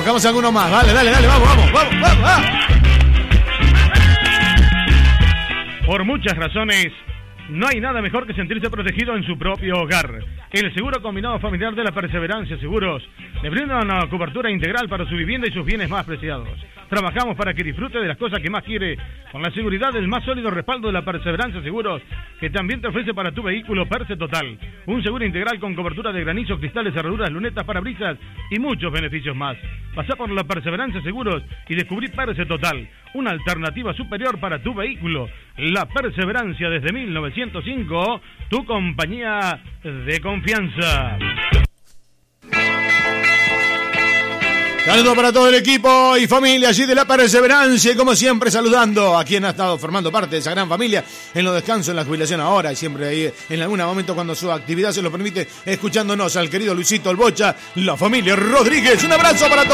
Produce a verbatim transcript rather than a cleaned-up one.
buscamos alguno más. Dale, dale, dale, vamos, vamos, vamos, vamos. vamos. Por muchas razones, no hay nada mejor que sentirse protegido en su propio hogar. El seguro combinado familiar de la Perseverancia Seguros le brinda una cobertura integral para su vivienda y sus bienes más preciados. Trabajamos para que disfrute de las cosas que más quiere, con la seguridad del más sólido respaldo de la Perseverancia Seguros, que también te ofrece para tu vehículo Perse Total. Un seguro integral con cobertura de granizo, cristales, cerraduras, lunetas, parabrisas y muchos beneficios más. Pasá por la Perseverancia Seguros y descubrí Perse Total, una alternativa superior para tu vehículo. La Perseverancia desde mil novecientos cinco, tu compañía de confianza. Saludos para todo el equipo y familia allí de la Perseverancia, y como siempre saludando a quien ha estado formando parte de esa gran familia en los descansos, en la jubilación ahora y siempre ahí en algún momento cuando su actividad se lo permite, escuchándonos al querido Luisito El Bocha, la familia Rodríguez. Un abrazo para todos.